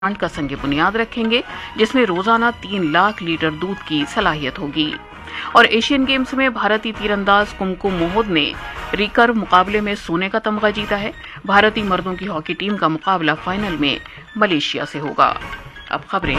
Plant का संग बुनियाद रखेंगे, जिसमें रोजाना 3 लाख लीटर दूध की सलाहियत होगी। और एशियन गेम्स में भारतीय तीरंदाज कुमकुम मोहोद ने रिकर्व मुकाबले में सोने का तमगा जीता है। भारतीय मर्दों की हॉकी टीम का मुकाबला फाइनल में मलेशिया से होगा। अब खबरें।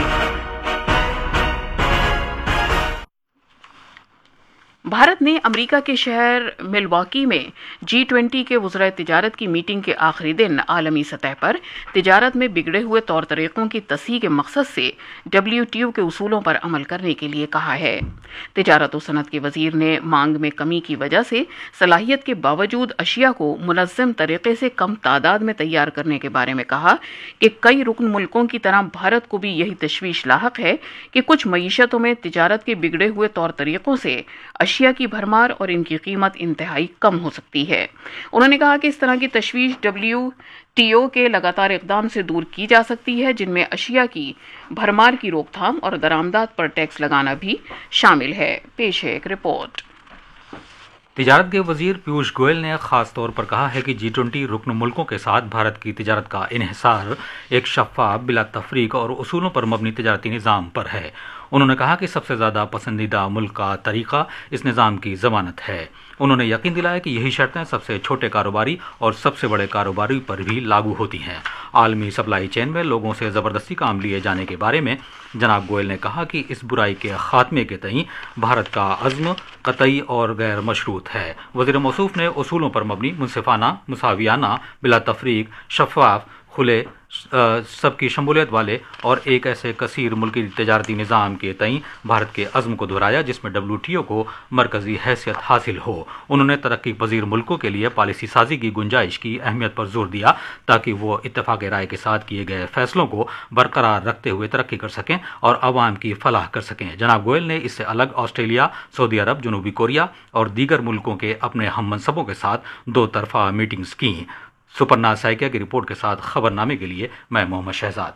भारत ने अमेरिका के शहर मिलवॉकी में G20 के वज़राए तिजारत की मीटिंग के आखिरी दिन आलमी सतह पर तिजारत में बिगड़े हुए तौर तरीकों की तस्हीह के मकसद से WTO के उसूलों पर अमल करने के लिए कहा है। तिजारत और सनत के वजीर ने मांग में कमी की वजह से सलाहियत के बावजूद अशिया को मुनज़्ज़म तरीके से कम तादाद में तैयार करने के बारे में कहा कि कई रुकन मुल्कों की तरह भारत को भी यही तशवीश लाहक है कि कुछ मईशतों में तिजारत के बिगड़े हुए तौर तरीकों से अशिया की भरमार और इनकी कीमत इंतहाई कम हो सकती है। उन्होंने कहा कि इस तरह की तशवीश WTO के लगातार इक़दाम से दूर की जा सकती है, जिनमें अशिया की भरमार की रोकथाम और दरामदात पर टैक्स लगाना भी शामिल है। पेश है एक रिपोर्ट। तिजारत के वजीर पीयूष गोयल ने खास तौर पर कहा है कि G20 रुकन मुल्कों के साथ भारत की तिजारत का इन्हिसार एक शफ़ाफ, बिला तफरीक और उसूलों पर मबनी तिजारती निज़ाम पर है। उन्होंने कहा कि सबसे ज़्यादा पसंदीदा मुल्क का तरीका इस निज़ाम की ज़मानत है। उन्होंने यकीन दिलाया कि यही शर्तें सबसे छोटे कारोबारी और सबसे बड़े कारोबारी पर भी लागू होती हैं। आलमी सप्लाई चेन में लोगों से ज़बरदस्ती काम लिए जाने के बारे में जनाब गोयल ने कहा कि इस बुराई के खात्मे के तईं भारत का अज़्म कतई और गैर मशरूत है। वज़ीर मौसूफ ने उसूलों पर मबनी, मुनसिफाना, मुसावियाना, बिला तफरीक, शफ़ाफ, खुले, सबकी शमूलियत वाले और एक ऐसे कसीर मुल्की तजारती निज़ाम के तईं भारत के अज़्म को दोहराया जिसमें WTO को मरकज़ी हैसियत हासिल हो। उन्होंने तरक्की पजीर मुल्कों के लिए पॉलिसी साजी की गुंजाइश की अहमियत पर जोर दिया ताकि वो इत्तफ़ाक़ राय के साथ किए गए फैसलों को बरकरार रखते हुए तरक्की कर सकें और आवाम की फलाह कर सकें। जनाब गोयल ने इससे अलग ऑस्ट्रेलिया, सऊदी अरब, जनूबी कोरिया और दीगर मुल्कों के अपने हम मनसबों के साथ 2 तरफ़ा मीटिंग्स की। सुपर्ना साइकिया की रिपोर्ट के साथ खबरनामे के लिए मैं मोहम्मद शहजाद।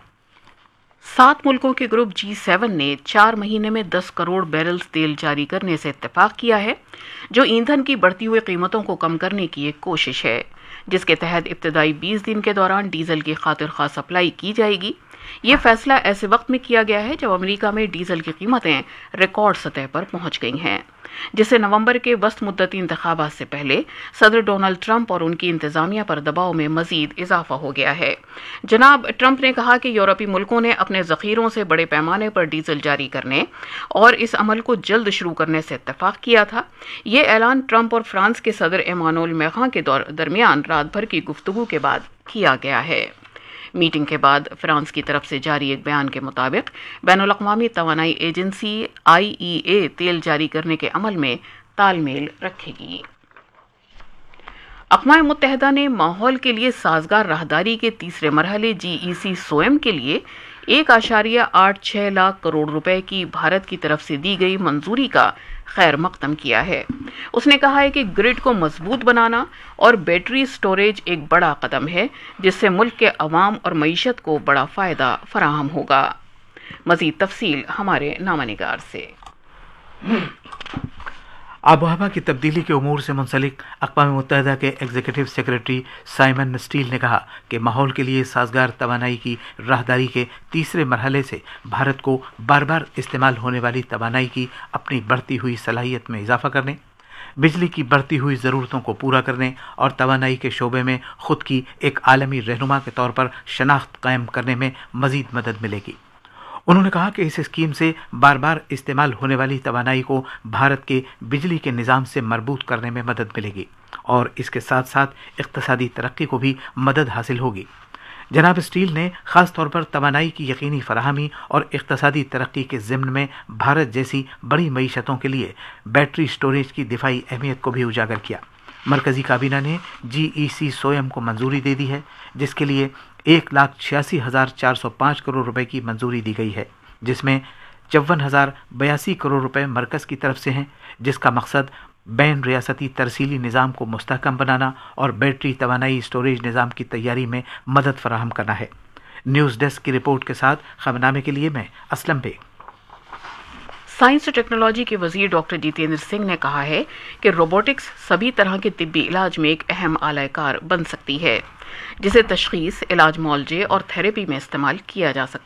7 मुल्कों के ग्रुप G7 ने 4 महीने में 10 करोड़ बैरल्स तेल जारी करने से इत्तेफाक किया है, जो ईंधन की बढ़ती हुई कीमतों को कम करने की एक कोशिश है, जिसके तहत इब्तदाई 20 दिन के दौरान डीजल की खातिर खास सप्लाई की जाएगी। ये फैसला ऐसे वक्त में किया गया है जब अमेरिका में डीजल की कीमतें रिकॉर्ड सतह पर पहुंच गई हैं, जिससे नवंबर के वस्त मुद्दती इंतखाबात से पहले सदर डोनाल्ड ट्रंप और उनकी इंतजामिया पर दबाव में मजीद इजाफा हो गया है। जनाब ट्रंप ने कहा कि यूरोपीय मुल्कों ने अपने जखीरों से बड़े पैमाने पर डीजल जारी करने और इस अमल को जल्द शुरू करने से इत्तेफाक किया था। ये ऐलान ट्रंप और फ्रांस के सदर एमानुएल मैक्रों के दरमियान रात भर की गुफ्तगू के बाद किया गया है। मीटिंग के बाद फ्रांस की तरफ से जारी एक बयान के मुताबिक बैनुल अक़वामी तवानाई एजेंसी IEA तेल जारी करने के अमल में तालमेल रखेगी। अक़वाम मुत्तहिदा ने माहौल के लिए साजगार राहदारी के तीसरे मरहले GEC SOEM के लिए 1.86 लाख करोड़ रुपए की भारत की तरफ से दी गई मंजूरी का खैर मकदम किया है। उसने कहा है कि ग्रिड को मजबूत बनाना और बैटरी स्टोरेज एक बड़ा कदम है, जिससे मुल्क के अवाम और मईशत को बड़ा फ़ायदा फराहम होगा। मज़ीद तफसील हमारे नामानिगार से। आबोहवा की तब्दीली के उमूर से मुंसलिक अक़वाम मुत्तहिदा के एग्जीक्यूटिव सेक्रेटरी साइमन स्टील ने कहा कि माहौल के लिए साजगार तवानाई की राहदारी के तीसरे मरहले से भारत को बार बार इस्तेमाल होने वाली तवानाई की अपनी बढ़ती हुई सलाहियत में इजाफा करने, बिजली की बढ़ती हुई ज़रूरतों को पूरा करने और तवानाई के शोबे में खुद की एक आलमी रहनुमा के तौर पर शनाख्त कायम करने में मज़ीद मदद मिलेगी। उन्होंने कहा कि इस स्कीम से बार बार इस्तेमाल होने वाली तवानाई को भारत के बिजली के निज़ाम से मरबूत करने में मदद मिलेगी और इसके साथ साथ इक़्तिसादी तरक्की को भी मदद हासिल होगी। जनाब स्टील ने ख़ास तौर पर तवानाई की यकीनी फराहमी और इक़्तिसादी तरक्की के ज़िम्न में भारत जैसी बड़ी मईशतों के लिए बैटरी स्टोरेज की दिफाई अहमियत को भी उजागर किया। मरकज़ी काबीना ने GEC SOEM को मंजूरी दे दी है, जिसके लिए 1,86,405 करोड़ रुपए की मंजूरी दी गई है, जिसमें 54,082 करोड़ रुपए मरकज़ की तरफ से हैं, जिसका मकसद बैन रियासती तरसीली निज़ाम को मुस्तहकम बनाना और बैटरी तवानाई स्टोरेज निज़ाम की तैयारी में मदद फराहम करना है। न्यूज़ डेस्क की रिपोर्ट के साथ खबरनामे के लिए मैं असलम बेग। سائنس اور ٹیکنالوجی کے وزیر ڈاکٹر جتیندر سنگھ نے کہا ہے کہ روبوٹکس سبھی طرح کے طبی علاج میں ایک اہم آلہ کار بن سکتی ہے جسے تشخیص، علاج معالجے اور تھراپی میں استعمال کیا جا سکتا ہے۔